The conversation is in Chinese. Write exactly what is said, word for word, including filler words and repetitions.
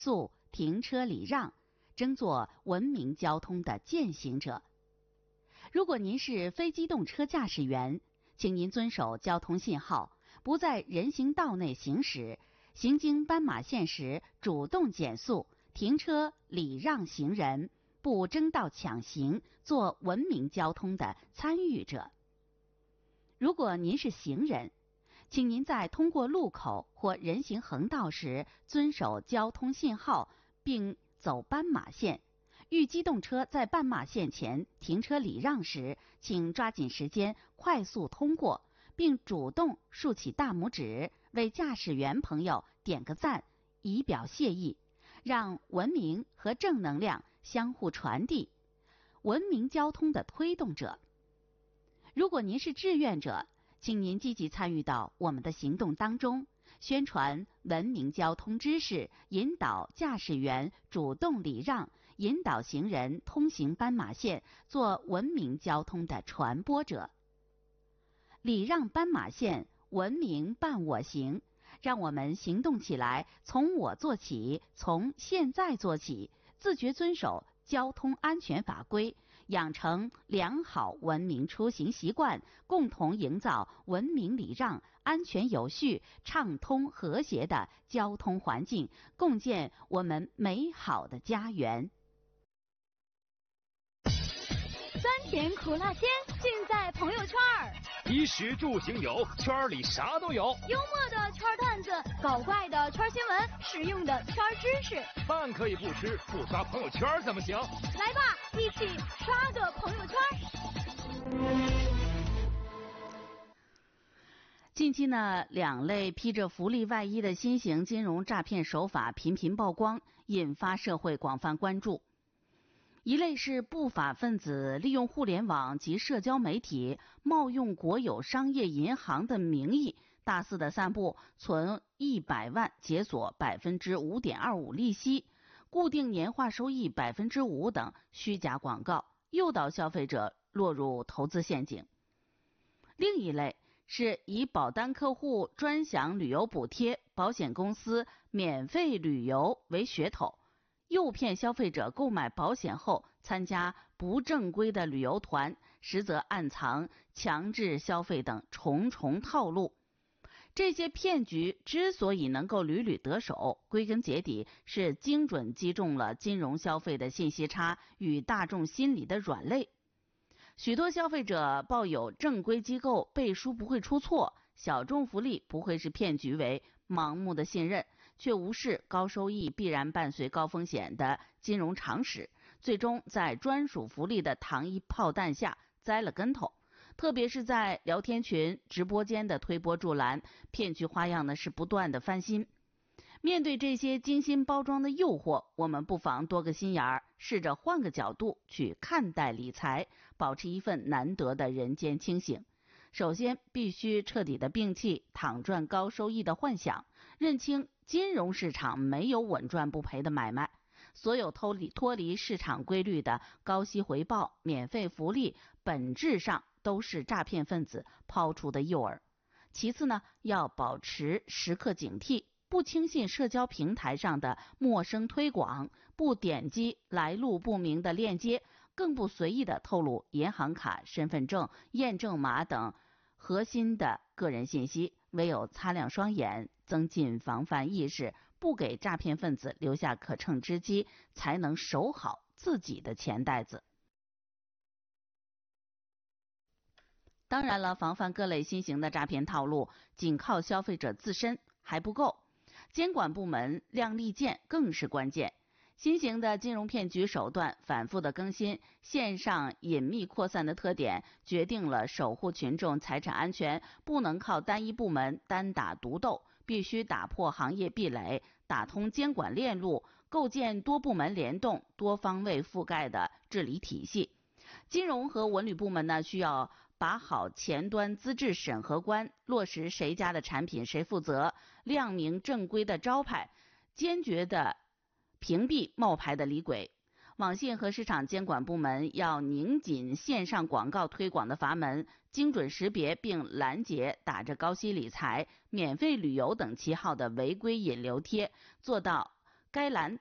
速、停车礼让，争做文明交通的践行者。如果您是非机动车驾驶员，请您遵守交通信号，不在人行道内行驶，行经斑马线时主动减速，停车礼让行人，不争道抢行，做文明交通的参与者。如果您是行人，请您在通过路口或人行横道时遵守交通信号，并走斑马线。遇机动车在斑马线前停车礼让时，请抓紧时间快速通过，并主动竖起大拇指，为驾驶员朋友点个赞，以表谢意，让文明和正能量相互传递，文明交通的推动者。如果您是志愿者，请您积极参与到我们的行动当中，宣传文明交通知识，引导驾驶员主动礼让，引导行人通行斑马线，做文明交通的传播者。礼让斑马线，文明伴我行，让我们行动起来，从我做起，从现在做起，自觉遵守交通安全法规，养成良好文明出行习惯，共同营造文明礼让、安全有序、畅通和谐的交通环境，共建我们美好的家园。 酸甜苦辣鲜，尽在朋友圈儿。 衣食住行游，圈里啥都有。 幽默的圈段子，搞怪的圈新闻，实用的圈知识。 饭可以不吃，不刷朋友圈怎么行？ 来吧，一起刷个朋友圈。 近期呢，两类披着福利外衣的新型金融诈骗手法频频曝光，引发社会广泛关注。一类是不法分子利用互联网及社交媒体，冒用国有商业银行的名义，大肆的散布存一百万解锁百分之五点二五利息、固定年化收益百分之五等虚假广告，诱导消费者落入投资陷阱。另一类是以保单客户专享旅游补贴、保险公司免费旅游为噱头，诱骗消费者购买保险后参加不正规的旅游团，实则暗藏强制消费等重重套路。这些骗局之所以能够屡屡得手，归根结底是精准击中了金融消费的信息差与大众心理的软肋。许多消费者抱有正规机构背书不会出错，小众福利不会是骗局为盲目的信任，却无视高收益必然伴随高风险的金融常识，最终在专属福利的糖衣炮弹下栽了跟头。特别是在聊天群、直播间的推波助澜，骗局花样呢是不断的翻新。面对这些精心包装的诱惑，我们不妨多个心眼儿，试着换个角度去看待理财，保持一份难得的人间清醒。首先，必须彻底的摒弃躺赚高收益的幻想，认清金融市场没有稳赚不赔的买卖，所有脱离脱离市场规律的高息回报、免费福利，本质上都是诈骗分子抛出的诱饵。其次呢，要保持时刻警惕，不轻信社交平台上的陌生推广，不点击来路不明的链接，更不随意的透露银行卡、身份证、验证码等核心的个人信息。唯有擦亮双眼，增进防范意识，不给诈骗分子留下可乘之机，才能守好自己的钱袋子。当然了，防范各类新型的诈骗套路，仅靠消费者自身还不够，监管部门亮利剑更是关键。新型的金融骗局手段反复的更新，线上隐秘扩散的特点，决定了守护群众财产安全不能靠单一部门单打独斗，必须打破行业壁垒，打通监管链路，构建多部门联动、多方位覆盖的治理体系。金融和文旅部门呢，需要把好前端资质审核关，落实谁家的产品谁负责，亮明正规的招牌，坚决的屏蔽冒牌的李鬼。网信和市场监管部门要拧紧线上广告推广的阀门，精准识别并拦截打着高息理财、免费旅游等旗号的违规引流贴，做到该栏